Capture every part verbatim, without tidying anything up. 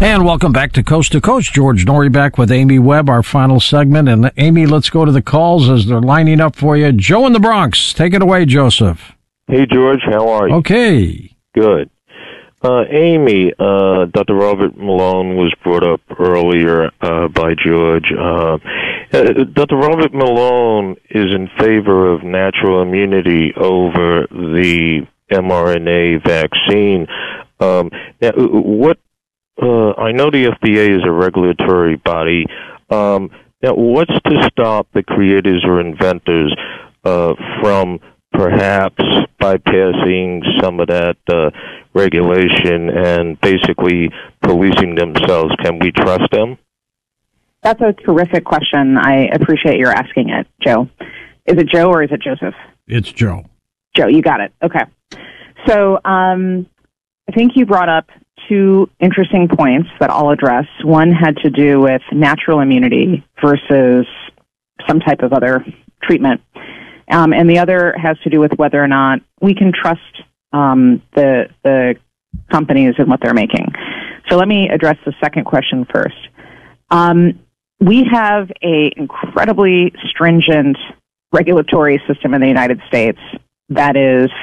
And welcome back to Coast to Coast. George Noory back with Amy Webb, our final segment. And Amy, let's go to the calls as they're lining up for you. Joe in the Bronx. Take it away, Joseph. Hey, George. How are you? Okay. Good. Uh, Amy, uh, Doctor Robert Malone was brought up earlier uh, by George. Uh, uh, Doctor Robert Malone is in favor of natural immunity over the mRNA vaccine. Um, now, what Uh, I know the F D A is a regulatory body. Um, now, what's to stop the creators or inventors uh, from perhaps bypassing some of that uh, regulation and basically policing themselves? Can we trust them? That's a terrific question. I appreciate your asking it, Joe. Is it Joe or is it Joseph? It's Joe. Joe, you got it. Okay. So um, I think you brought up two interesting points that I'll address. One had to do with natural immunity versus some type of other treatment. Um, and the other has to do with whether or not we can trust um, the, the companies and what they're making. So let me address the second question first. Um, we have a incredibly stringent regulatory system in the United States that is,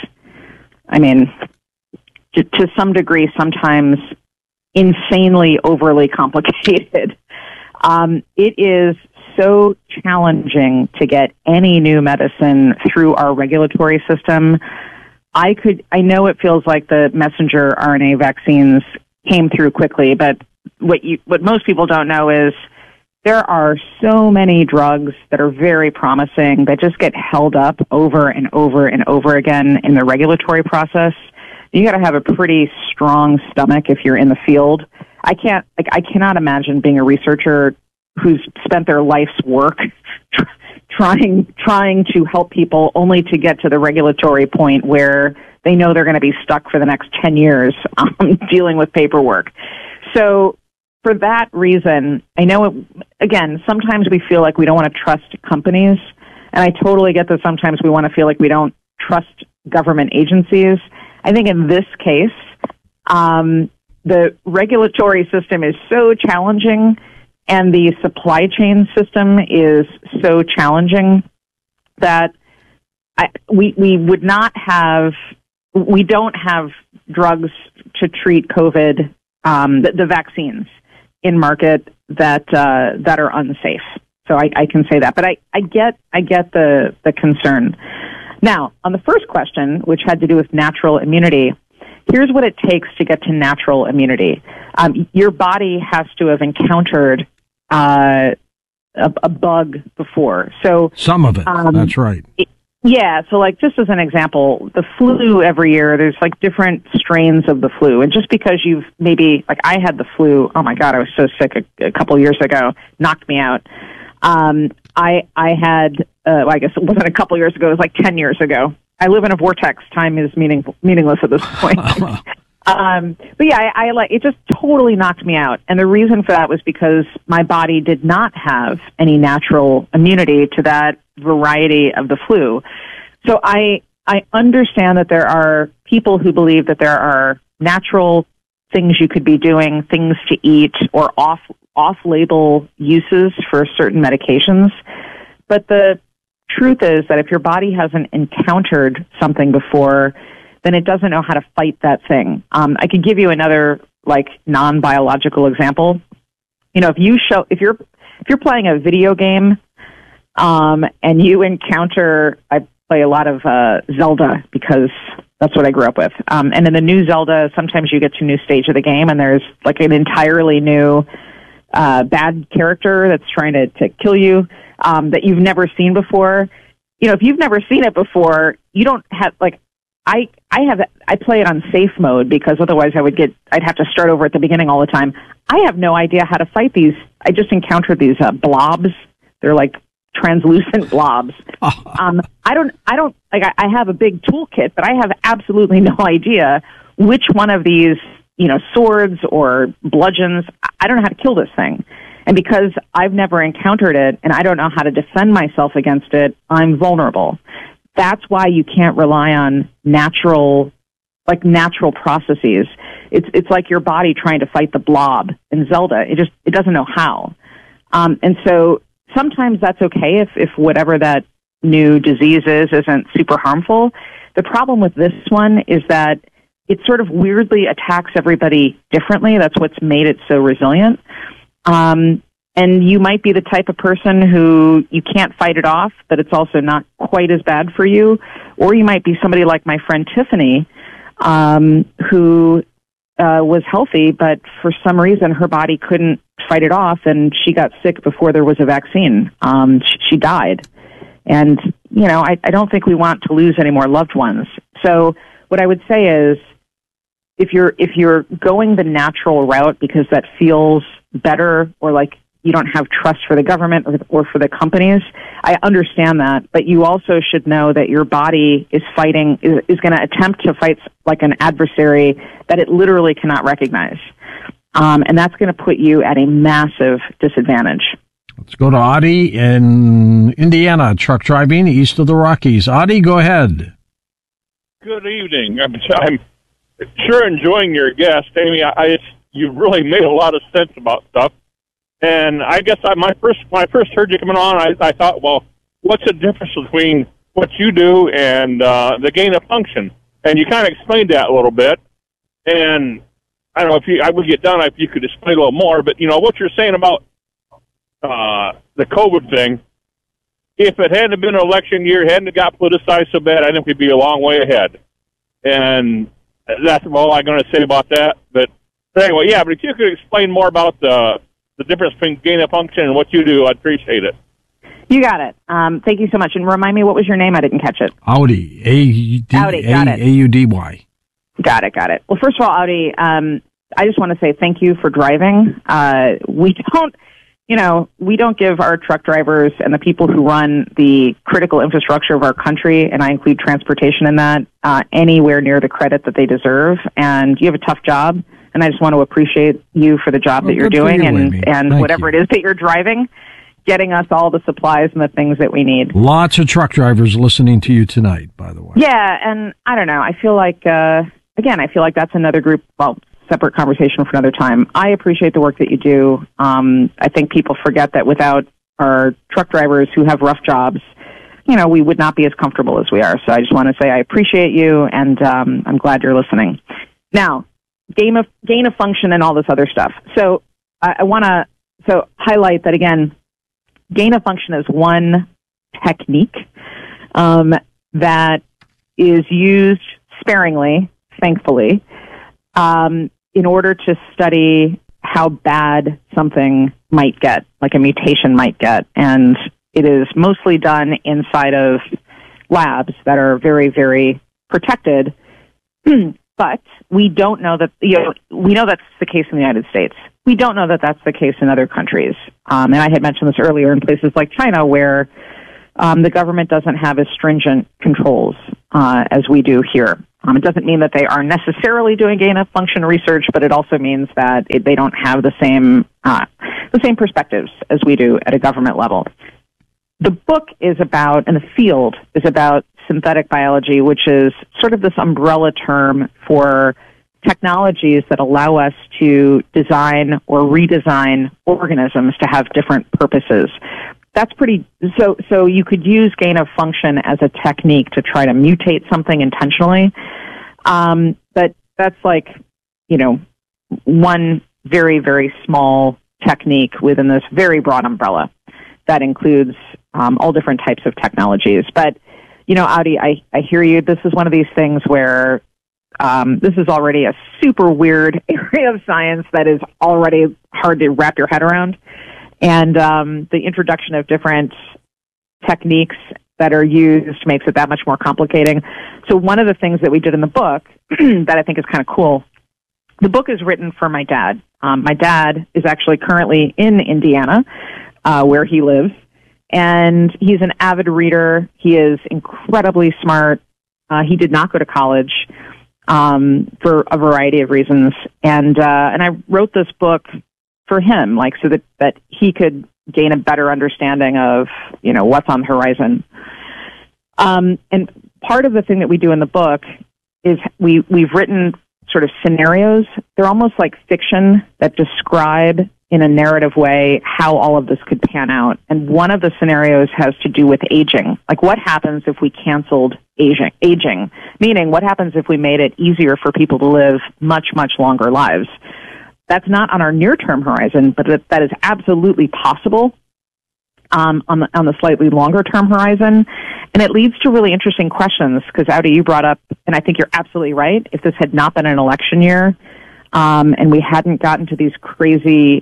I mean, to, to some degree, sometimes insanely overly complicated. Um, it is so challenging to get any new medicine through our regulatory system. I could, I know it feels like the messenger R N A vaccines came through quickly, but what you, what most people don't know is there are so many drugs that are very promising that just get held up over and over and over again in the regulatory process. You got to have a pretty strong stomach if you're in the field. I can't, like, I cannot imagine being a researcher who's spent their life's work trying, trying to help people only to get to the regulatory point where they know they're going to be stuck for the next ten years um, dealing with paperwork. So for that reason, I know, it, again, sometimes we feel like we don't want to trust companies, and I totally get that sometimes we want to feel like we don't trust government agencies. I think in this case, um, the regulatory system is so challenging and the supply chain system is so challenging that I, we, we would not have, we don't have drugs to treat COVID, um, the, the vaccines in market that, uh, that are unsafe. So I, I can say that, but I, I get, I get the, the concern. Now, on the first question, which had to do with natural immunity, here's what it takes to get to natural immunity. Um, your body has to have encountered uh, a, a bug before. So some of it, um, that's right. It, yeah, so like just as an example, the flu every year, there's like different strains of the flu. And just because you've maybe, like I had the flu, oh my God, I was so sick a, a couple of years ago, knocked me out. Um, I, I had, uh, well, I guess it wasn't a couple years ago, it was like ten years ago. I live in a vortex. Time is meaning, meaningless at this point. um, but yeah, I, I like, it just totally knocked me out. And the reason for that was because my body did not have any natural immunity to that variety of the flu. So I, I understand that there are people who believe that there are natural things you could be doing, things to eat, or off, off-label uses for certain medications. But the truth is that if your body hasn't encountered something before, then it doesn't know how to fight that thing. Um, I could give you another, like, non-biological example. You know, if you show, if you're, if you're playing a video game, um, and you encounter, I play a lot of, uh, Zelda because that's what I grew up with. Um, and in the new Zelda, sometimes you get to a new stage of the game and there's like an entirely new, uh, bad character that's trying to, to kill you, um, that you've never seen before. You know, if you've never seen it before, you don't have, like, I, I have, I play it on safe mode because otherwise I would get, I'd have to start over at the beginning all the time. I have no idea how to fight these. I just encountered these, uh, blobs. They're like translucent blobs. Um, I don't, I don't, like, I, I have a big toolkit, but I have absolutely no idea which one of these, you know, swords or bludgeons, I don't know how to kill this thing. And because I've never encountered it and I don't know how to defend myself against it, I'm vulnerable. That's why you can't rely on natural like natural processes. It's it's like your body trying to fight the blob in Zelda. It just it doesn't know how. Um, and so sometimes that's okay if, if whatever that new disease is isn't super harmful. The problem with this one is that it sort of weirdly attacks everybody differently. That's what's made it so resilient. Um, and you might be the type of person who you can't fight it off, but it's also not quite as bad for you. Or you might be somebody like my friend Tiffany, um, who uh, was healthy, but for some reason her body couldn't fight it off, and she got sick before there was a vaccine. Um, she, she died. And, you know, I, I don't think we want to lose any more loved ones. So what I would say is, if you're if you're going the natural route because that feels better, or like you don't have trust for the government or, or for the companies, I understand that. But you also should know that your body is fighting, is, is going to attempt to fight like an adversary that it literally cannot recognize. Um, and that's going to put you at a massive disadvantage. Let's go to Audie in Indiana, truck driving east of the Rockies. Audie, go ahead. Good evening. I'm, I'm sure enjoying your guest, Amy. I, I you've really made a lot of sense about stuff. And I guess I, my first when I first heard you coming on, I, I thought, well, what's the difference between what you do and uh, the gain of function? And you kind of explained that a little bit. And I don't know if you, I would get done if you could explain a little more. But you know what you're saying about uh, the COVID thing. If it hadn't been an election year, hadn't got politicized so bad, I think we'd be a long way ahead. And that's all I'm going to say about that. But, but anyway, yeah. But if you could explain more about the the difference between gain of function and what you do, I'd appreciate it. You got it. Um, thank you so much. And remind me, what was your name? I didn't catch it. Audi. A Audi, got it. A U D Y. Got it, got it. Well, first of all, Audi, um, I just want to say thank you for driving. Uh, we don't, you know, we don't give our truck drivers and the people who run the critical infrastructure of our country, and I include transportation in that, uh, anywhere near the credit that they deserve. And you have a tough job. And I just want to appreciate you for the job well, that you're doing, you, and, and whatever you. it is that you're driving, getting us all the supplies and the things that we need. Lots of truck drivers listening to you tonight, by the way. Yeah, and I don't know. I feel like, uh, again, I feel like that's another group, well, separate conversation for another time. I appreciate the work that you do. Um, I think people forget that without our truck drivers who have rough jobs, you know, we would not be as comfortable as we are. So I just want to say I appreciate you, and um, I'm glad you're listening. Now, Gain of gain of function and all this other stuff. So I, I want to so highlight that again. Gain of function is one technique um, that is used sparingly, thankfully, um, in order to study how bad something might get, like a mutation might get, and it is mostly done inside of labs that are very, very protected. But we don't know that, you know, we know that's the case in the United States. We don't know that that's the case in other countries. Um, and I had mentioned this earlier in places like China, where um, the government doesn't have as stringent controls uh, as we do here. Um, it doesn't mean that they are necessarily doing gain of function research, but it also means that it, they don't have the same uh, the same perspectives as we do at a government level. The book is about, and the field is about synthetic biology, which is sort of this umbrella term for technologies that allow us to design or redesign organisms to have different purposes. That's pretty, so, so you could use gain of function as a technique to try to mutate something intentionally. Um, but that's like, you know, one very, very small technique within this very broad umbrella that includes um, all different types of technologies. But you know, Audi, I, I hear you. This is one of these things where um, this is already a super weird area of science that is already hard to wrap your head around. And um, the introduction of different techniques that are used makes it that much more complicating. So one of the things that we did in the book that I think is kind of cool, the book is written for my dad. Um, my dad is actually currently in Indiana, uh, where he lives. And he's an avid reader. He is incredibly smart. Uh, he did not go to college um, for a variety of reasons. And uh, and I wrote this book for him, like so that, that he could gain a better understanding of, you know, what's on the horizon. Um, and part of the thing that we do in the book is we, we've written sort of scenarios. They're almost like fiction that describe in a narrative way how all of this could pan out. And one of the scenarios has to do with aging. Like, what happens if we canceled aging? Aging, meaning what happens if we made it easier for people to live much, much longer lives? That's not on our near-term horizon, but that, that is absolutely possible um, on the on the slightly longer-term horizon. And it leads to really interesting questions, because, Audi, you brought up, and I think you're absolutely right, if this had not been an election year, Um, and we hadn't gotten to these crazy,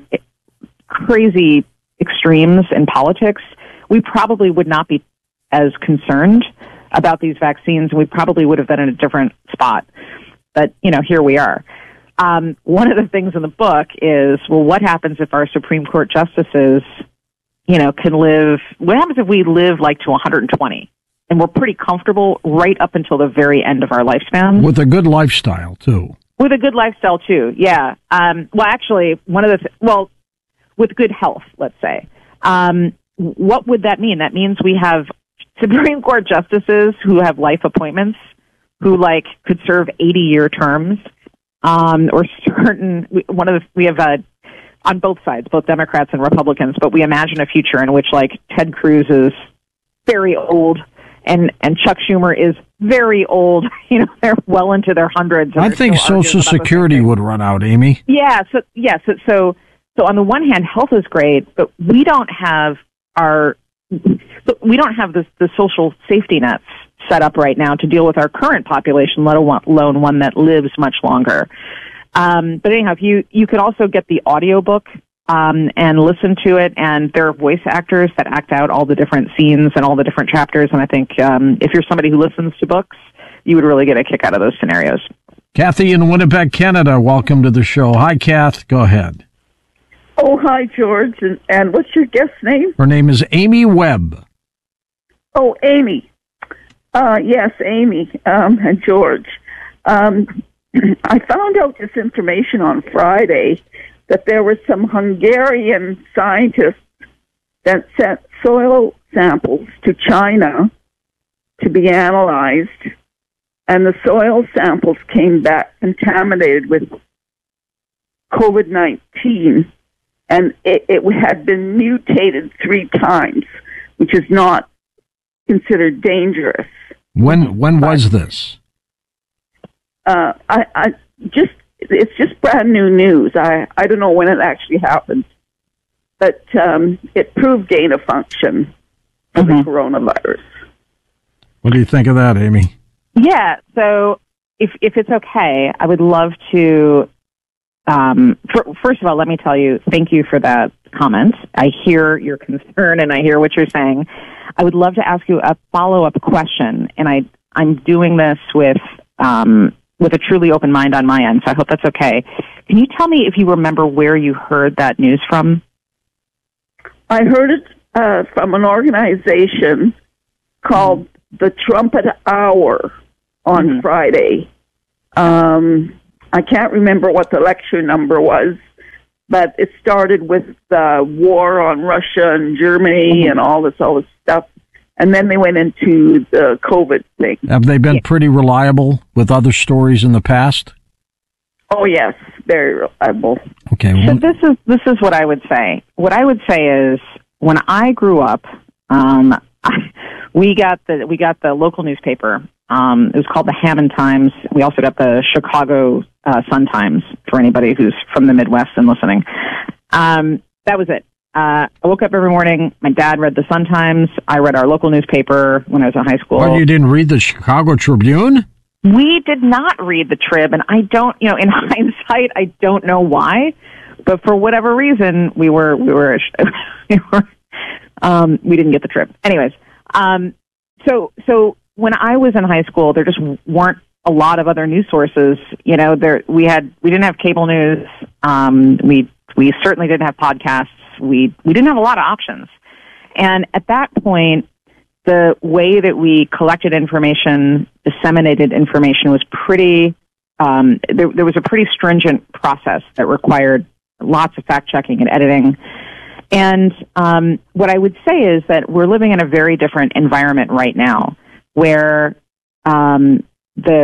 crazy extremes in politics, we probably would not be as concerned about these vaccines, and we probably would have been in a different spot. But, you know, here we are. Um, one of the things in the book is, well, what happens if our Supreme Court justices, you know, can live, what happens if we live like to one hundred twenty? And we're pretty comfortable right up until the very end of our lifespan. With a good lifestyle, too. With a good lifestyle, too, yeah. Um, well, actually, one of the, th- well, with good health, let's say. Um, what would that mean? That means we have Supreme Court justices who have life appointments, who, like, could serve eighty-year terms, um, or certain, one of the, we have, uh, on both sides, both Democrats and Republicans, but we imagine a future in which, like, Ted Cruz is very old, and and Chuck Schumer is very old. You know, they're well into their hundreds. I think Social Security would run out, Amy. Yeah. So yeah. So, so so on the one hand, health is great, but we don't have our we don't have the the social safety nets set up right now to deal with our current population, let alone one that lives much longer. Um, but anyhow, if you you could also get the audiobook Um, and listen to it, and there are voice actors that act out all the different scenes and all the different chapters, and I think um, if you're somebody who listens to books, you would really get a kick out of those scenarios. Kathy in Winnipeg, Canada, welcome to the show. Hi, Kath. Go ahead. Oh, hi, George. And, and what's your guest's name? Her name is Amy Webb. Oh, Amy. Uh, yes, Amy um, and George. Um, I found out this information on Friday, that there were some Hungarian scientists that sent soil samples to China to be analyzed, and the soil samples came back contaminated with COVID nineteen, and it, it had been mutated three times, which is not considered dangerous. When when was this? Uh, I, I just... It's just brand new news. I, I don't know when it actually happened. But um, it proved gain of function for mm-hmm. the coronavirus. What do you think of that, Amy? Yeah, so if if it's okay, I would love to, um, for, first of all, let me tell you, thank you for that comment. I hear your concern and I hear what you're saying. I would love to ask you a follow-up question, and I, I'm doing this with... Um, with a truly open mind on my end, so I hope that's okay. Can you tell me if you remember where you heard that news from? I heard it uh, from an organization called the Trumpet Hour on mm-hmm. Friday. Um, I can't remember what the lecture number was, but it started with the war on Russia and Germany mm-hmm. and all this, all this stuff. And then they went into the COVID thing. Have they been yeah. pretty reliable with other stories in the past? Oh, yes, very reliable. Okay. Well, so this is this is what I would say. What I would say is, when I grew up, um, I, we got the we got the local newspaper. Um, it was called the Hammond Times. We also got the Chicago uh, Sun Times for anybody who's from the Midwest and listening. Um, that was it. Uh, I woke up every morning. My dad read the Sun Times. I read our local newspaper when I was in high school. Well, you didn't read the Chicago Tribune? We did not read the Trib, and I don't, you know, in hindsight, I don't know why, but for whatever reason, we were, we were, we were, um, we didn't get the Trib. Anyways, um, so, so when I was in high school, there just weren't a lot of other news sources. You know, there, we had, we didn't have cable news. Um, we, we certainly didn't have podcasts. We we didn't have a lot of options. And at that point, the way that we collected information, disseminated information was pretty, um, there, there was a pretty stringent process that required lots of fact-checking and editing. And um, what I would say is that we're living in a very different environment right now, where um, the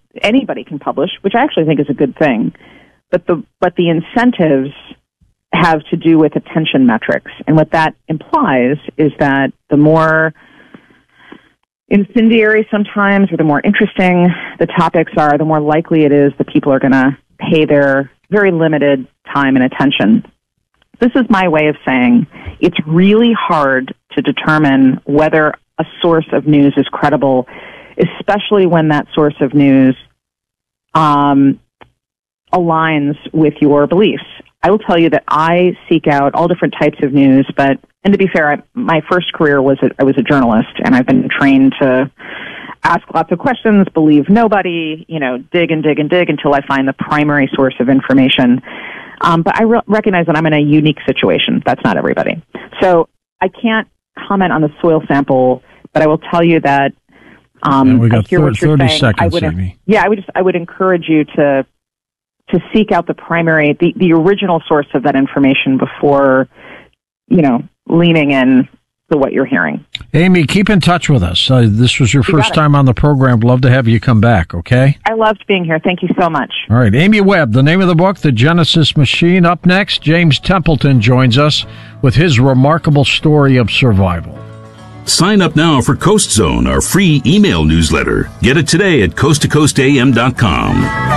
anybody can publish, which I actually think is a good thing. But the but the incentives have to do with attention metrics. And what that implies is that the more incendiary sometimes or the more interesting the topics are, the more likely it is that people are going to pay their very limited time and attention. This is my way of saying it's really hard to determine whether a source of news is credible, especially when that source of news um, aligns with your beliefs. I will tell you that I seek out all different types of news, but, and to be fair, I, my first career was a, I was a journalist, and I've been trained to ask lots of questions, believe nobody, you know, dig and dig and dig until I find the primary source of information. Um, but I re- recognize that I'm in a unique situation. That's not everybody. So I can't comment on the soil sample, but I will tell you that um, we got I hear thir- what you're thirty saying. seconds, I would, Amy. Yeah, I would just I would encourage you to to seek out the primary, the, the original source of that information before, you know, leaning in to what you're hearing. Amy, keep in touch with us. Uh, this was your You first got it. time on the program. Love to have you come back, okay? I loved being here. Thank you so much. All right, Amy Webb, the name of the book, The Genesis Machine. Up next, James Templeton joins us with his remarkable story of survival. Sign up now for Coast Zone, our free email newsletter. Get it today at coast to coast a m dot com.